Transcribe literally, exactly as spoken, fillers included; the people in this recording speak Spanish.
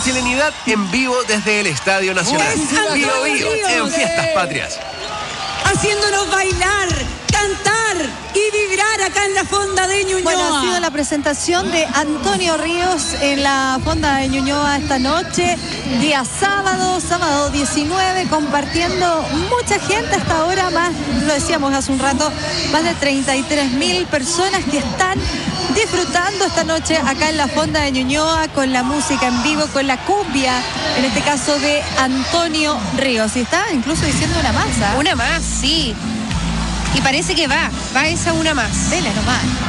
chilenidad en vivo desde el Estadio Nacional. Bio Bio en Fiestas Patrias. Haciéndonos bailar, cantar y vibrar acá en la Fonda de Ñuñoa. Bueno, ha sido la presentación de Antonio Ríos en la Fonda de Ñuñoa esta noche, día sábado, sábado diecinueve, compartiendo mucha gente hasta ahora, más, lo decíamos hace un rato, más de treinta y tres mil personas que están disfrutando esta noche acá en la Fonda de Ñuñoa con la música en vivo, con la cumbia, en este caso de Antonio Ríos. Y está incluso diciendo una más. Una más, sí. Y parece que va, va esa una más. Dele nomás.